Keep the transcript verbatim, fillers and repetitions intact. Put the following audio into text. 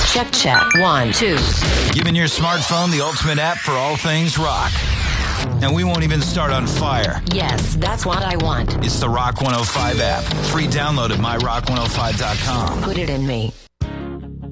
Check, check. One, two. Giving your smartphone the ultimate app for all things rock. And we won't even start on fire. Yes, that's what I want. It's the Rock one oh five app. Free download at my rock one oh five dot com. Put it in me.